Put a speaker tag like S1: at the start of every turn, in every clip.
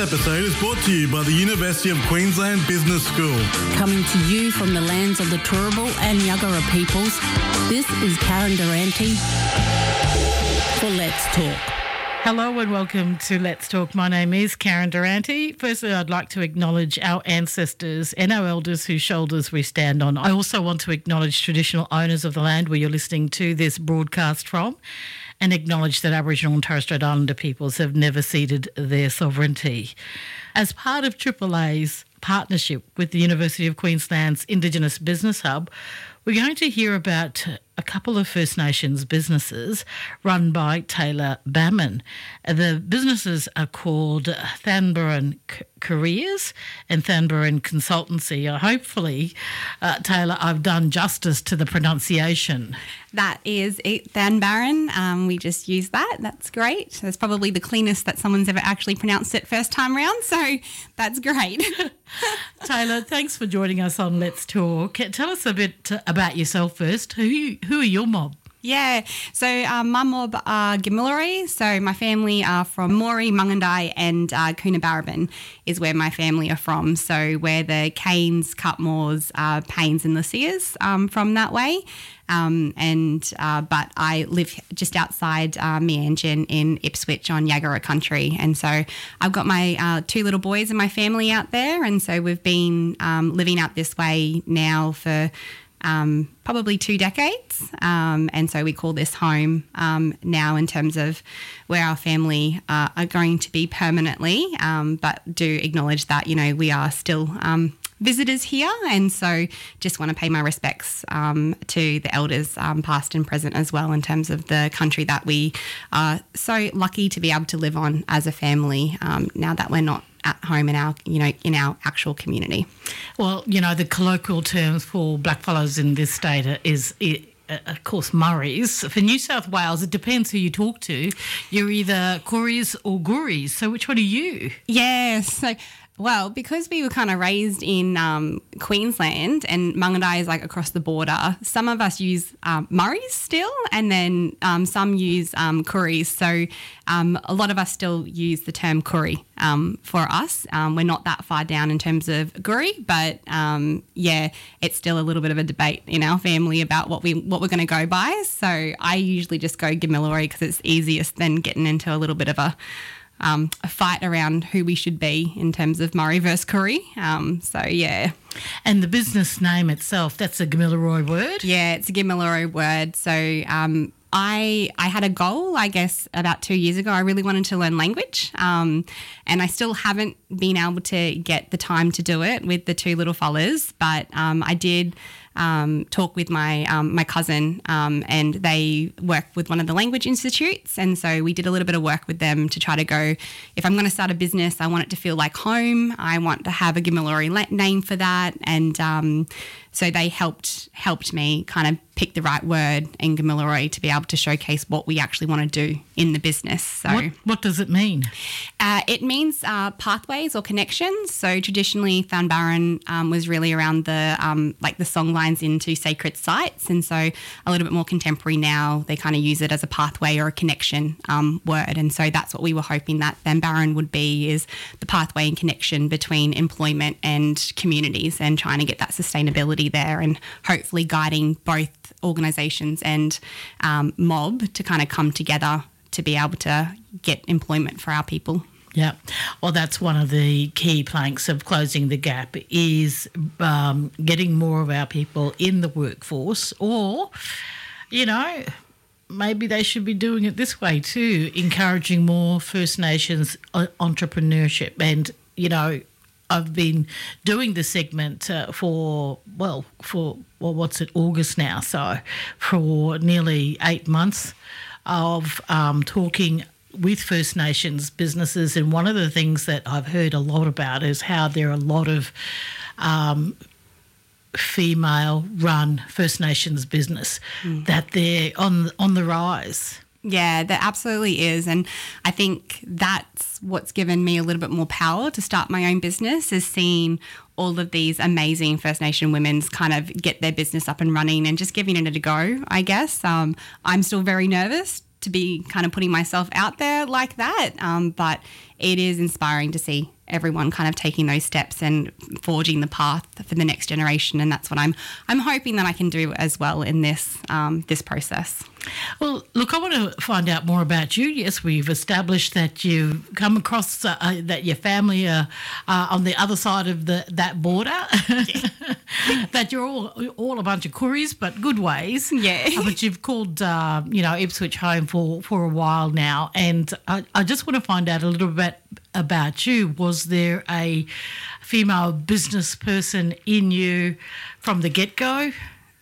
S1: episode is brought to you by the University of Queensland Business School.
S2: Coming to you from the lands of the Turrbal and Yuggera peoples, this is Karen Durante for Let's Talk.
S3: Hello and welcome to Let's Talk. My name is Karen Durante. Firstly, I'd like to acknowledge our ancestors and our elders whose shoulders we stand on. I also want to acknowledge traditional owners of the land where you're listening to this broadcast from, and acknowledge that Aboriginal and Torres Strait Islander peoples have never ceded their sovereignty. As part of AAA's partnership with the University of Queensland's Indigenous Business Hub, we're going to hear about a couple of First Nations businesses run by Taylor Bamman. The businesses are called Thanbaran Careers and Thanbaran Consultancy. Hopefully, Taylor, I've done justice to the pronunciation.
S4: That is it, Thanbaran. We just use that. That's great. That's probably the cleanest that someone's ever actually pronounced it first time round, so that's great.
S3: Taylor, thanks for joining us on Let's Talk. Tell us a bit about yourself first. Who are your mob?
S4: Yeah, so my mob are Gamilaroi. So my family are from Moree, Mungandai and Coonabarabran is where my family are from. So we're the Canes, Cutmores, Paynes and Lucias from that way. But I live just outside Meanjin in Ipswich on Yuggera country. And so I've got my two little boys and my family out there. And so we've been living out this way now for probably 2 decades. And so we call this home now in terms of where our family are going to be permanently, but do acknowledge that, you know, we are still visitors here, and so just want to pay my respects to the elders past and present as well in terms of the country that we are so lucky to be able to live on as a family now that we're not at home in our actual community.
S3: Well, you know, the colloquial terms for blackfellows in this state is of course, Murrays. For New South Wales, it depends who you talk to. You're either Koris or Guris. So which one are you?
S4: Yes. So, well, because we were kind of raised in Queensland and Mungandai is like across the border, some of us use Murrays still, and then some use Koris. So a lot of us still use the term Koori for us. We're not that far down in terms of Guri, but yeah, it's still a little bit of a debate in our family about what we're going to go by. So I usually just go Gamilaroi because it's easiest than getting into a little bit of a fight around who we should be in terms of Murray versus Koori. So, yeah.
S3: And the business name itself, that's a Gamilaroi word?
S4: Yeah, it's a Gamilaroi word. So I had a goal, I guess, about 2 years ago. I really wanted to learn language, and I still haven't been able to get the time to do it with the two little fellas, but I did talk with my cousin, and they work with one of the language institutes, and so we did a little bit of work with them to try to go, if I'm going to start a business, I want it to feel like home. I want to have a Gamilaroi name for that, and so they helped me kind of pick the right word in Gamilaroi to be able to showcase what we actually want to do in the business. So
S3: what does it mean?
S4: It means pathways or connections. So traditionally, Thanbaran was really around the like the songlines into sacred sites, and so a little bit more contemporary now. They kind of use it as a pathway or a connection word, and so that's what we were hoping that Thanbaran would be, is the pathway and connection between employment and communities, and trying to get that sustainability there, and hopefully guiding both organisations and mob to kind of come together to be able to get employment for our people.
S3: Yeah, well, that's one of the key planks of closing the gap, is getting more of our people in the workforce, or, you know, maybe they should be doing it this way too, encouraging more First Nations entrepreneurship. And, you know, I've been doing the segment for what's it, August now, so for nearly 8 months of talking with First Nations businesses, and one of the things that I've heard a lot about is how there are a lot of female-run First Nations business, that they're on the rise.
S4: Yeah, there absolutely is. And I think that's what's given me a little bit more power to start my own business, is seeing all of these amazing First Nation women's kind of get their business up and running and just giving it a go, I guess. I'm still very nervous to be kind of putting myself out there like that. But it is inspiring to see everyone kind of taking those steps and forging the path for the next generation. And that's what I'm hoping that I can do as well in this process.
S3: Well, look, I want to find out more about you. Yes, we've established that you've come across that your family are on the other side of that border, that you're all a bunch of Koris, but good ways.
S4: Yeah.
S3: But you've called, Ipswich home for a while now. And I just want to find out a little bit about you. Was there a female business person in you from the get-go?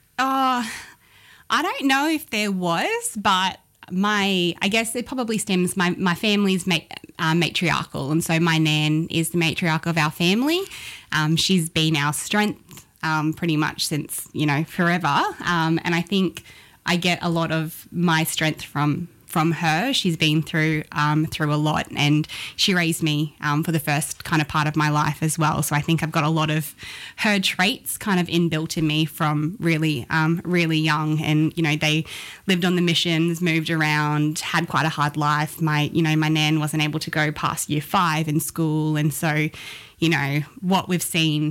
S4: I don't know if there was, but I guess it probably stems, my family's matriarchal, and so my nan is the matriarch of our family. She's been our strength pretty much since, forever. And I think I get a lot of my strength from her. She's been through a lot, and she raised me for the first kind of part of my life as well. So I think I've got a lot of her traits kind of inbuilt in me from really young. And they lived on the missions, moved around, had quite a hard life. My nan wasn't able to go past year 5 in school, and so what we've seen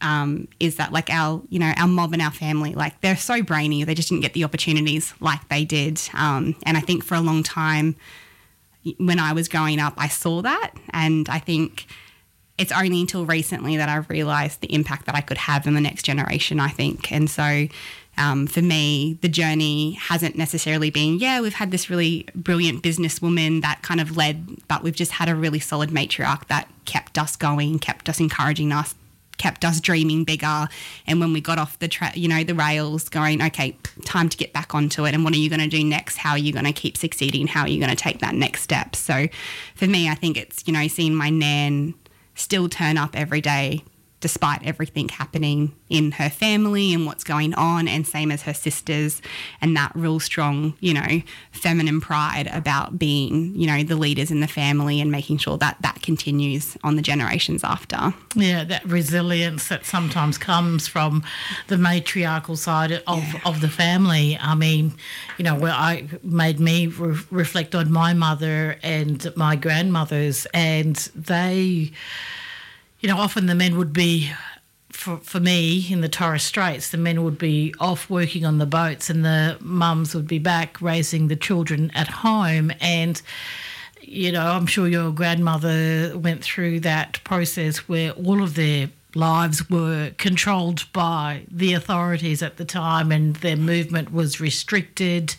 S4: is that like our mob and our family, like they're so brainy, they just didn't get the opportunities like they did. And I think for a long time when I was growing up, I saw that. And I think it's only until recently that I've realised the impact that I could have in the next generation, I think. And so for me, the journey hasn't necessarily been, we've had this really brilliant businesswoman that kind of led, but we've just had a really solid matriarch that kept us going, kept us encouraging us, kept us dreaming bigger. And when we got off the rails, going, okay, time to get back onto it. And what are you going to do next? How are you going to keep succeeding? How are you going to take that next step? So for me, I think it's, seeing my nan still turn up every day despite everything happening in her family and what's going on, and same as her sisters, and that real strong, feminine pride about being, the leaders in the family and making sure that that continues on the generations after.
S3: Yeah, that resilience that sometimes comes from the matriarchal side of the family. I mean, I made me reflect on my mother and my grandmothers, and they... often the men would be, for me, in the Torres Straits, the men would be off working on the boats and the mums would be back raising the children at home. And, I'm sure your grandmother went through that process where all of their lives were controlled by the authorities at the time and their movement was restricted.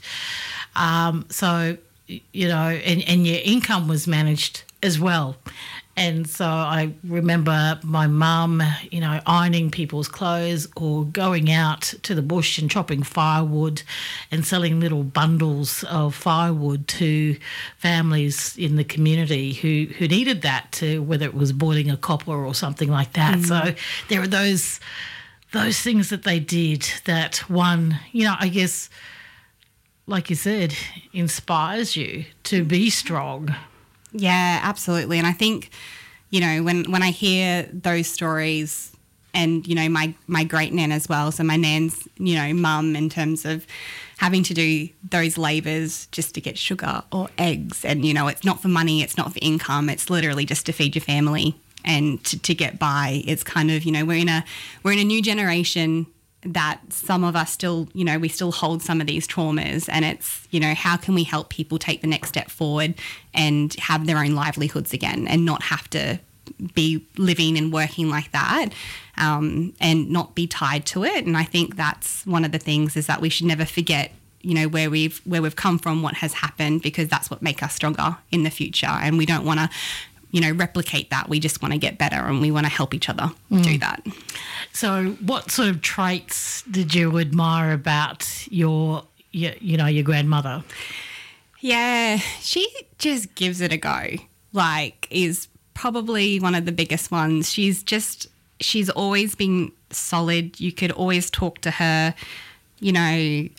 S3: And your income was managed as well. And so I remember my mum, ironing people's clothes or going out to the bush and chopping firewood and selling little bundles of firewood to families in the community who needed that, to whether it was boiling a copper or something like that. Mm. So there are those things that they did that one, I guess, like you said, inspires you to be strong.
S4: Yeah, absolutely. And I think, when I hear those stories and, my great nan as well, so my nan's, mum, in terms of having to do those labours just to get sugar or eggs, and, it's not for money, it's not for income, it's literally just to feed your family and to get by. It's kind of, we're in a new generation that some of us still, we still hold some of these traumas, and it's, how can we help people take the next step forward and have their own livelihoods again and not have to be living and working like that, and not be tied to it. And I think that's one of the things, is that we should never forget, where we've come from, what has happened, because that's what makes us stronger in the future. And we don't want to, replicate that. We just want to get better, and we want to help each other do that.
S3: So what sort of traits did you admire about your grandmother?
S4: Yeah, she just gives it a go. Is probably one of the biggest ones. She's always been solid. You could always talk to her, she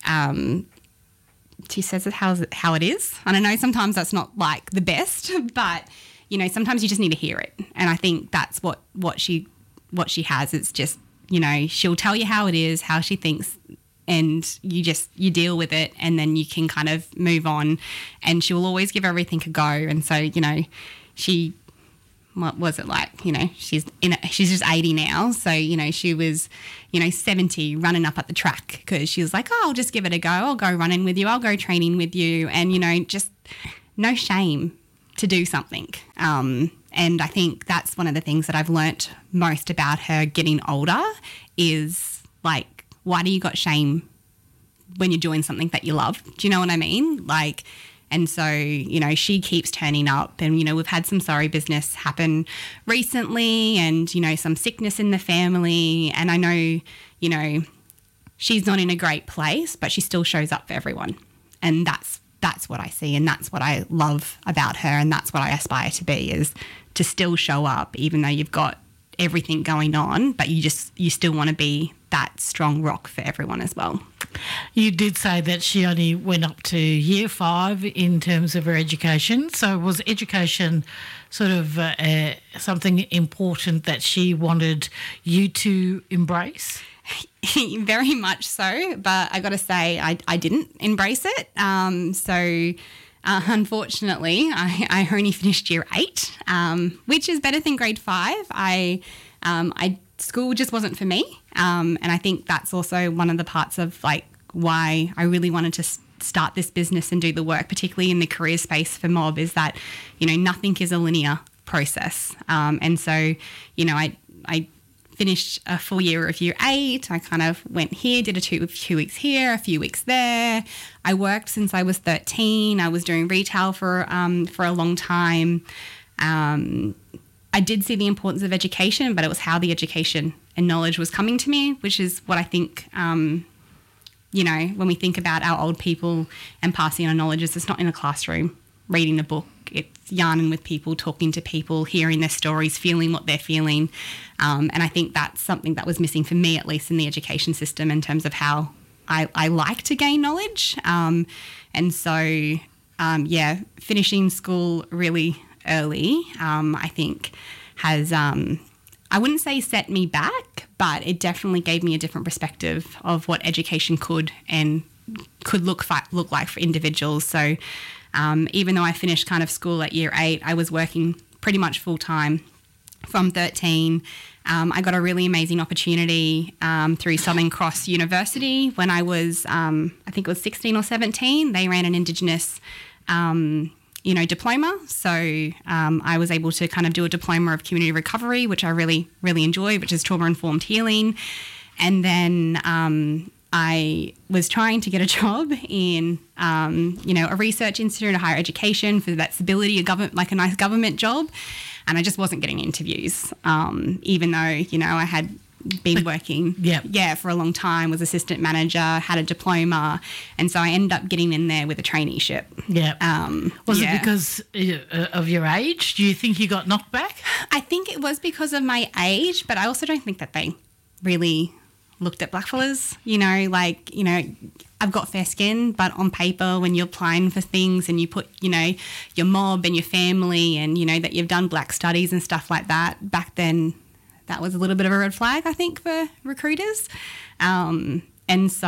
S4: says it how it is. And I know sometimes that's not like the best, but sometimes you just need to hear it. And I think that's what she has. It's just, she'll tell you how it is, how she thinks, and you deal with it, and then you can kind of move on. And she will always give everything a go. And so, what was it like? She's just 80 now. So, she was, 70 running up at the track because she was like, oh, I'll just give it a go. I'll go running with you. I'll go training with you. And, just no shame to do something. And I think that's one of the things that I've learnt most about her getting older is like, why do you got shame when you're doing something that you love? Do you know what I mean? Like, and so, she keeps turning up and, we've had some sorry business happen recently and, some sickness in the family. And I know, she's not in a great place, but she still shows up for everyone. And that's what I see, and that's what I love about her, and that's what I aspire to be, is to still show up even though you've got everything going on, but you still want to be that strong rock for everyone as well.
S3: You did say that she only went up to year 5 in terms of her education. So was education sort of something important that she wanted you to embrace?
S4: Very much so, but I got to say I didn't embrace it. Unfortunately, I only finished year 8, which is better than grade 5. School just wasn't for me, and I think that's also one of the parts of like why I really wanted to start this business and do the work, particularly in the career space for Mob, is that nothing is a linear process, and so I finished a full year of year 8. I kind of went here, did a few weeks here, a few weeks there. I worked since I was 13. I was doing retail for a long time. I did see the importance of education, but it was how the education and knowledge was coming to me, which is what I think, when we think about our old people and passing on knowledge, it's not in a classroom, reading a book. It's yarning with people, talking to people, hearing their stories, feeling what they're feeling. And I think that's something that was missing for me, at least in the education system, in terms of how I like to gain knowledge. And so, finishing school really early, I think has, I wouldn't say set me back, but it definitely gave me a different perspective of what education could look like for individuals. So even though I finished kind of school at year 8, I was working pretty much full time from 13. I got a really amazing opportunity through Southern Cross University when I was, I think it was 16 or 17. They ran an Indigenous diploma. So I was able to kind of do a diploma of community recovery, which I really, really enjoy, which is trauma-informed healing. And then I was trying to get a job in, a research institute, a higher education for that stability, a nice government job. And I just wasn't getting interviews, even though, I had been working for a long time, was assistant manager, had a diploma, and so I ended up getting in there with a traineeship.
S3: Was it because of your age? Do you think you got knocked back?
S4: I think it was because of my age, but I also don't think that they really looked at blackfellas. I've got fair skin, but on paper, when you're applying for things and you put, your mob and your family and, that you've done black studies and stuff like that, back then that was a little bit of a red flag, I think, for recruiters. And so,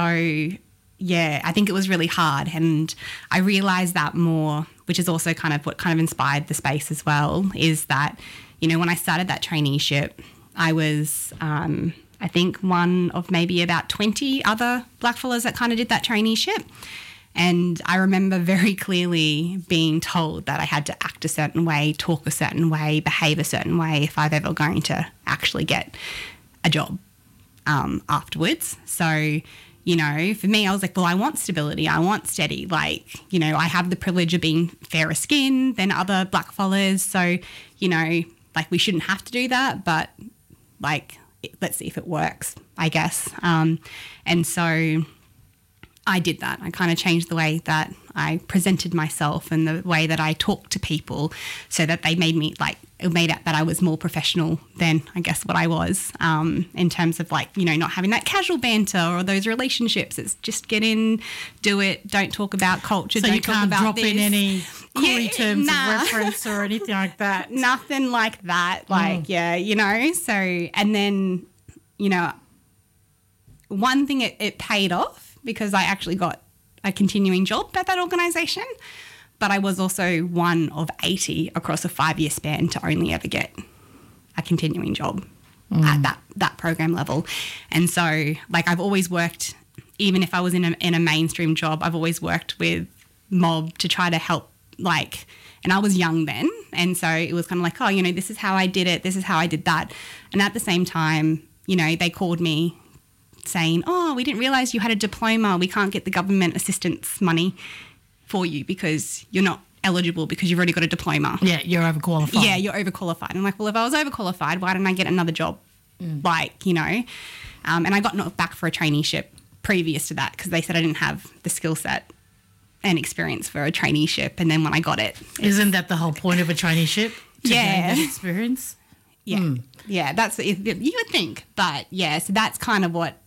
S4: I think it was really hard. And I realised that more, which is also kind of what kind of inspired the space as well, is that, when I started that traineeship, I was, I think, one of maybe about 20 other blackfellas that kind of did that traineeship. And I remember very clearly being told that I had to act a certain way, talk a certain way, behave a certain way if I've ever going to actually get a job afterwards. So, for me, I was like, well, I want stability. I want steady. I have the privilege of being fairer skinned than other blackfellas. So, we shouldn't have to do that, but let's see if it works, I guess. And so I did that. I kind of changed the way that I presented myself and the way that I talked to people so that they made me it made out that I was more professional than I guess what I was in terms of not having that casual banter or those relationships. It's just get in, do it, don't talk about culture,
S3: so
S4: don't
S3: you
S4: talk
S3: can't
S4: about
S3: drop
S4: this.
S3: in any Corey terms of reference or anything like that.
S4: Nothing like that. So, and then, one thing it paid off because I actually got a continuing job at that organisation. But I was also one of 80 across a 5-year span to only ever get a continuing job at that program level. And so, like, I've always worked, even if I was in a mainstream job, I've always worked with mob to try to help, like, and I was young then. And so it was kind of like, oh, you know, this is how I did it. This is how I did that. And at the same time, you know, they called me saying, oh, we didn't realise you had a diploma. We can't get the government assistance money for you because you're not eligible because you've already got a diploma.
S3: Yeah, you're overqualified.
S4: Yeah, you're overqualified. I'm like, well, if I was overqualified, why didn't I get another job? Like, you know, and I got knocked back for a traineeship previous to that because they said I didn't have the skill set and experience for a traineeship. And then when I got it.
S3: Isn't that the whole point of a traineeship? To
S4: Yeah.
S3: gain that experience?
S4: Yeah. Yeah, that's you would think. But, yeah, so that's kind of what,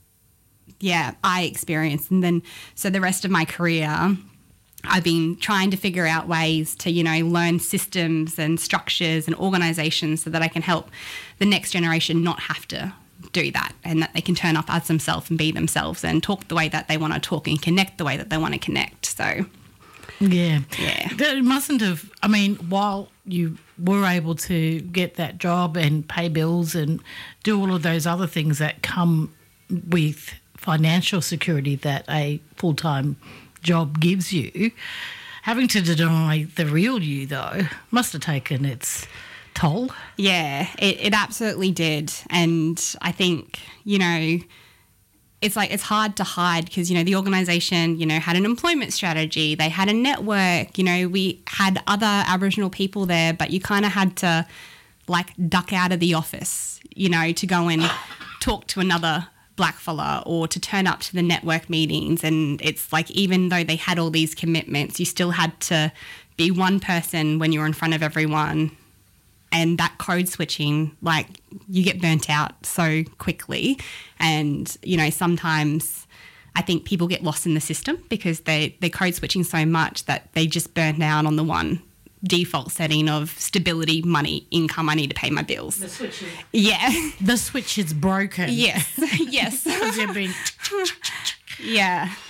S4: I experienced. And then so the rest of my career, I've been trying to figure out ways to, you know, learn systems and structures and organisations so that I can help the next generation not have to do that, and that they can turn up as themselves and be themselves and talk the way that they want to talk and connect the way that they want to connect. So,
S3: Yeah.
S4: Yeah.
S3: It mustn't have, I mean, while you were able to get that job and pay bills and do all of those other things that come with financial security that a full-time job gives you, having to deny the real you, though, must have taken its toll.
S4: yeah, it absolutely did. And I think, you know, it's like it's hard to hide because, you know, the organisation, you know, had an employment strategy. They had a network. You know, we had other Aboriginal people there, but you kind of had to, like, duck out of the office, you know, to go and talk to another blackfella or to turn up to the network meetings. And it's like, even though they had all these commitments, you still had to be one person when you were in front of everyone. And that code switching, like, you get burnt out so quickly. And, you know, sometimes I think people get lost in the system because they're code switching so much that they just burn out on the one default setting of stability, money, income, I need to pay my bills.
S3: The switch is,
S4: Yeah.
S3: the switch is broken.
S4: Yes. Yes.
S3: Because you've been...
S4: Yeah.